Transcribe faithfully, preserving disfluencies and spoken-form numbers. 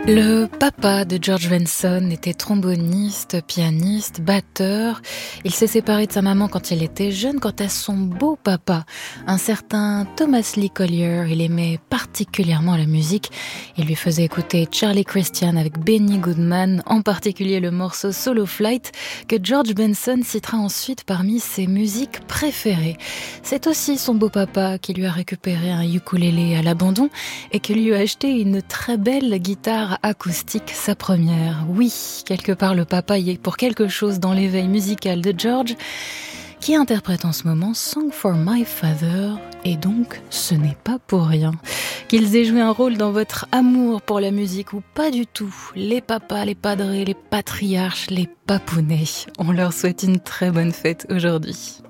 Le papa de George Benson était tromboniste, pianiste, batteur. Il s'est séparé de sa maman quand il était jeune. Quant à son beau papa, un certain Thomas Lee Collier, il aimait particulièrement la musique. Il lui faisait écouter Charlie Christian avec Benny Goodman, en particulier le morceau Solo Flight, que George Benson citera ensuite parmi ses musiques préférées. C'est aussi son beau papa qui lui a récupéré un ukulélé à l'abandon et qui lui a acheté une très belle guitare acoustique, sa première. Oui, quelque part le papa y est pour quelque chose dans l'éveil musical de George, qui interprète en ce moment Song for My Father, et donc ce n'est pas pour rien. Qu'ils aient joué un rôle dans votre amour pour la musique ou pas du tout, les papas, les padres, les patriarches, les papounets, on leur souhaite une très bonne fête aujourd'hui.